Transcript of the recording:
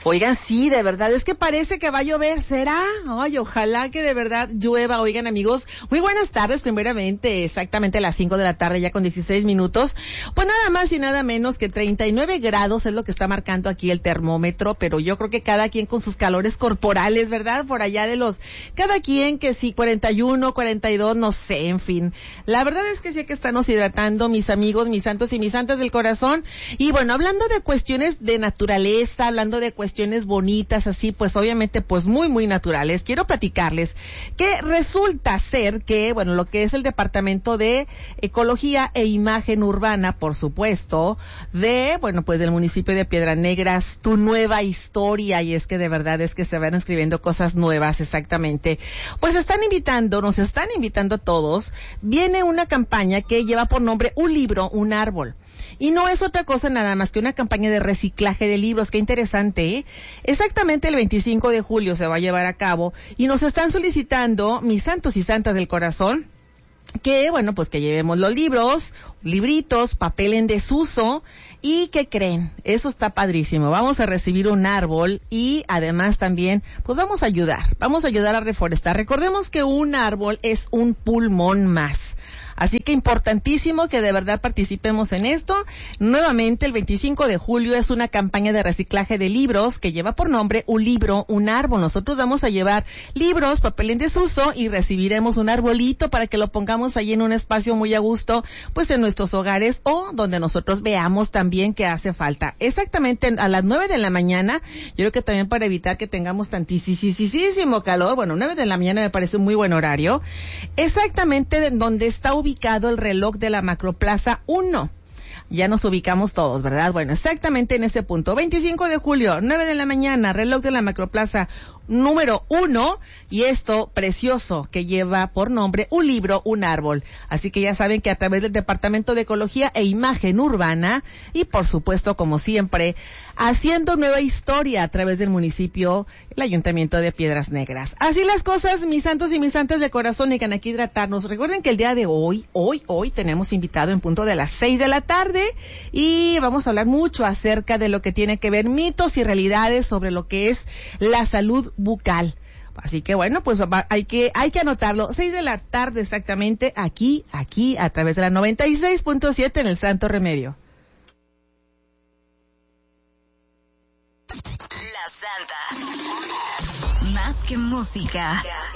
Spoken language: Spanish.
Oigan, sí, de verdad, es que parece que va a llover, ¿será? Ay, ojalá que de verdad llueva. Oigan, amigos, muy buenas tardes, primeramente, exactamente a las 5 de la tarde, ya con 16 minutos. Pues nada más y nada menos que 39 grados es lo que está marcando aquí el termómetro, pero yo creo que cada quien con sus calores corporales, ¿verdad? Por allá cada quien que sí, 41, 42, no sé, en fin. La verdad es que sí hay que estarnos hidratando, mis amigos, mis santos y mis santas del corazón. Y bueno, hablando de cuestiones de naturaleza, hablando de cuestiones bonitas, así, pues obviamente, pues muy, muy naturales. Quiero platicarles que resulta ser que, bueno, lo que es el Departamento de Ecología e Imagen Urbana, por supuesto, pues del municipio de Piedras Negras, tu nueva historia, y es que de verdad es que se van escribiendo cosas nuevas, exactamente. Pues nos están invitando a todos. Viene una campaña que lleva por nombre Un libro, un árbol. Y no es otra cosa nada más que una campaña de reciclaje de libros. Qué interesante, ¿eh? Exactamente el 25 de julio se va a llevar a cabo y nos están solicitando, mis santos y santas del corazón, que, bueno, pues que llevemos los libros, libritos, papel en desuso. ¿Y qué creen? Eso está padrísimo. Vamos a recibir un árbol y además también, pues vamos a ayudar a reforestar. Recordemos que un árbol es un pulmón más. Así que importantísimo que de verdad participemos en esto. Nuevamente, el 25 de julio es una campaña de reciclaje de libros que lleva por nombre Un libro, un árbol. Nosotros vamos a llevar libros, papel en desuso y recibiremos un arbolito para que lo pongamos ahí en un espacio muy a gusto, pues en nuestros hogares o donde nosotros veamos también que hace falta. Exactamente a las 9 de la mañana, yo creo que también para evitar que tengamos tantísimo calor, 9 de la mañana me parece un muy buen horario. Exactamente donde está ubicado el reloj de la Macroplaza 1. Ya nos ubicamos todos, ¿verdad? Bueno, exactamente en ese punto. 25 de julio, 9 de la mañana, reloj de la Macroplaza número 1, y esto precioso que lleva por nombre Un libro, un árbol. Así que ya saben que a través del Departamento de Ecología e Imagen Urbana y por supuesto, como siempre, haciendo nueva historia a través del municipio, el Ayuntamiento de Piedras Negras. Así las cosas, mis santos y mis santas de corazón, y que aquí hidratarnos. Recuerden que el día de hoy tenemos invitado en punto de las 6 de la tarde y vamos a hablar mucho acerca de lo que tiene que ver mitos y realidades sobre lo que es la salud bucal. Así que bueno, pues hay que anotarlo. 6 de la tarde exactamente, aquí, a través de la 96.7 en el Santo Remedio. La Santa. Más que música.